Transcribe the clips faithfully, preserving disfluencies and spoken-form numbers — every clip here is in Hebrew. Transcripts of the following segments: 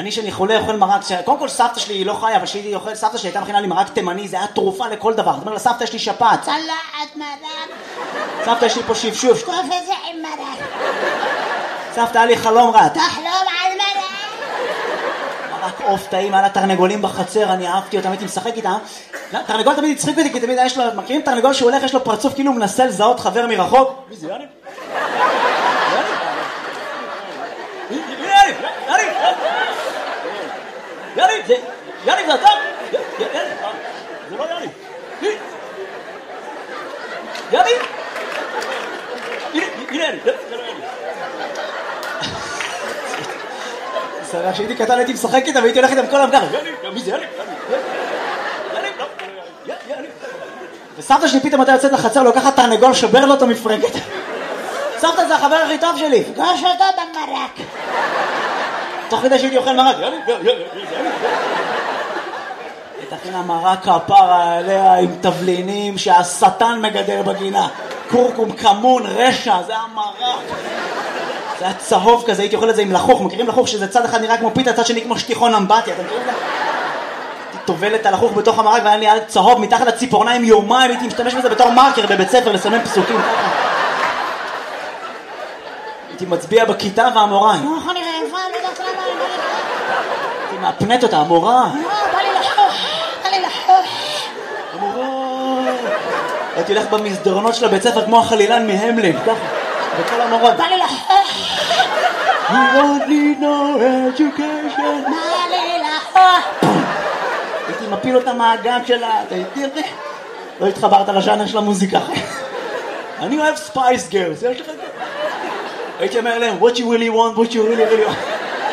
אני שאני חולה אוכל מרק, קודם כל סבתא שלי היא לא חיה, אבל שהייתי אוכל, סבתא שלי הייתה מכינה לי מרק תימני, זה היה תרופה לכל דבר. זאת אומרת, לסבתא יש לי שפעת. צלחת מרק. סבתא יש לי פה שפשוף. טוב איזה עם מרק. סבתא היה לי חלום רע. תחלום על מרק. מרק עוף טעים, היה לה תרנגולים בחצר, אני אהבתי אותם, הייתי משחק איתם. תרנגול תמיד הצחיק אותי, כי תמיד יש לו, מכירים תרנגול שהוא הולך, יש לו פרצוף כאילו הוא מנסה לזהות חבר מרחוק. מי זה, יאניב? יאניב, יאניב, יאניב, זה, יאניב, זה אתה? זה לא יאניב. יאניב? הנה, יאניב, זה לא יאניב. סבבה, כשהייתי קטן הייתי משחק איתם והייתי הולך איתם כל היום ככה. יאניב, מי זה יאניב? יאניב, לא, יאניב. וסבתא שלי פתאום הייתה יוצאת לחצר, לוקחת תרנגול, שובר לו אותו מפרקת. סבתא זה החבר הכי טוב שלי. פגוש אותו במרק. תוך כדי שהייתי אוכל מרק. תכינה מרק כפרה עליה עם תבלינים שהשטן מגדל בגינה. קורקום, כמון, רשע, זה המרק. זה היה צהוב כזה, הייתי אוכל את זה עם לחוך. מכירים לחוך שזה צד אחד נראה כמו פיתה, צד שני כמו שטיחון אמבטיה, אתם מכירים את זה? הייתי טובלת על לחוך בתוך המרק והיה לי צהוב מתחת לציפורניים יומיים, הייתי משתמש בזה בתור מרקר בבית ספר לסמן פסוקים. הייתי מצביע בכיתה והמורה. לא יכול נראה, איפה, אני יודעת למה, אני בא לי לחוך. הייתי מאפנת אותה, המורה. לא, בא לי לחוך, בא לי לחוך. המורה. הייתי הולך במסדרונות של הבית ספר כמו החלילן מהמלין, ככה, בכל המורות. בא לי לחוך. You don't need no education. בא לי לחוך. הייתי מפיל אותה מהגג שלה, אתה איתי אחי? לא התחברת לשאנר של המוזיקה. אני אוהב ספייס גרס, יש לך את זה? הייתי אומר להם, what you really want, what you really really want.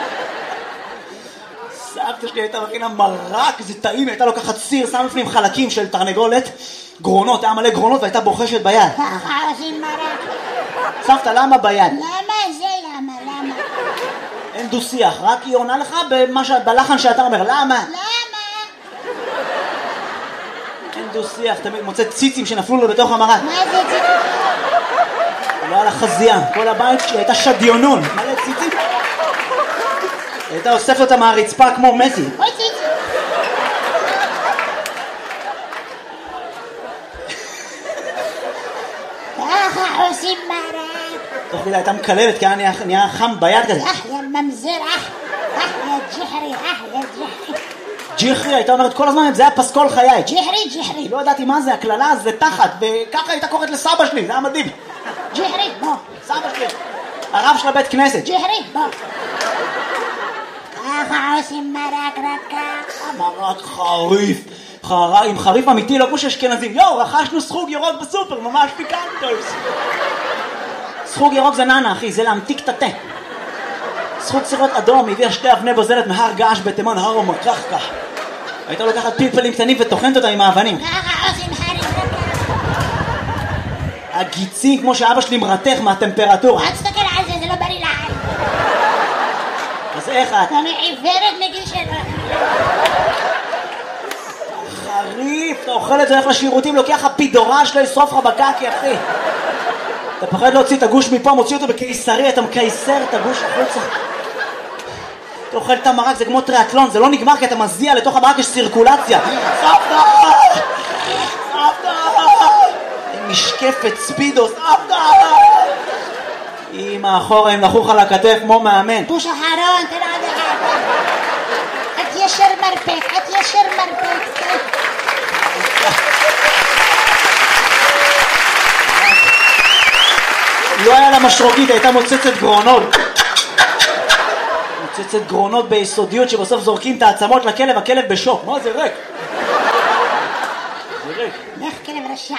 סבתא שלי הייתה מכינה מרק, זה טעים, הייתה לוקחת סיר, שם לפנים חלקים של תרנגולת, גרונות, היה מלא גרונות והייתה בוחשת ביד. ככה עושים מרק. סבתא, למה ביד? למה זה למה, למה? אין דו שיח, רק היא עונה לך במה ש... בלחן שאתה אומר, למה? למה? אין דו שיח, תמיד מוצא ציצים שנפלו לו בתוך המרק. מה זה ציצים? לא על החזייה, כל הבית שלי הייתה שדיונון, מלא ציצים. הייתה אוספת אותה מהרצפה כמו מסי. אוי ציצים. ככה עושים מרק. תוך כדי הייתה מקללת, כי היה נהיה חם ביד כזה. אח יא ממזר, אח, אח יא ג'חרי, אח יא ג'חרי. ג'יחרי, הייתה אומרת כל הזמן, זה היה פסקול חיי. ג'חרי, ג'חרי. לא ידעתי מה זה, הכללה זה תחת, וככה הייתה קוראת לסבא שלי, זה היה מדהים. ג'חרי, בוא. סבא שלי, הרב של הבית כנסת. ג'חרי, בוא. ככה עושים מרק רק ככה. מרק חריף, חריף, עם חריף אמיתי, לא כמו שאשכנזים. יואו, רכשנו סחוג ירוק בסופר, ממש פיקנטוס. סחוג ירוק זה ננה, אחי, זה להמתיק את התה. סחוג סירות אדום, הביאה שתי אבני בוזלת מהר געש בתימן, הר ומקחקה. הייתה לוקחת פלפלים קטנים וטוחנת אותם עם האבנים. ככה עושים חריף רק ככה. הגיצים, כמו שאבא שלי מרתך מהטמפרטורה. אל תסתכל על זה, זה לא בריא לעין. אז איך את? אני עיוורת מגיל שלו. חריף, אתה אוכל את זה, הולך לשירותים, לוקח הפידורה שלו, ישרוף לך בקקי, אחי. אתה פחד להוציא את הגוש מפה, מוציא אותו בקיסרי, אתה מקייסר את הגוש החוצה. אתה אוכל את המרק, זה כמו טריאטלון, זה לא נגמר כי אתה מזיע, לתוך המרק יש סירקולציה. סבתא! סבתא! משקפת ספידו, סבתא! אמא אחורה, הם נחוך על הכתף כמו מאמן. פוש אחרון, תראה עד אחד. את ישר מרפק, את ישר מרפק. לא היה לה משרוקית, הייתה מוצצת גרונות. מוצצת גרונות ביסודיות שבסוף זורקים את העצמות לכלב, הכלב בשוק. מה זה ריק? זה ריק. לך כלב רשע.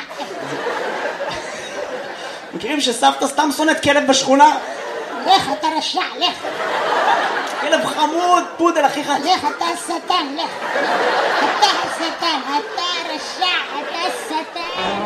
מכירים שסבתא סתם שונאת כלב בשכונה? לך אתה רשע, לך. כלב חמוד, פודל אחיך. לך אתה שטן, לך. אתה השטן, אתה רשע, אתה שטן.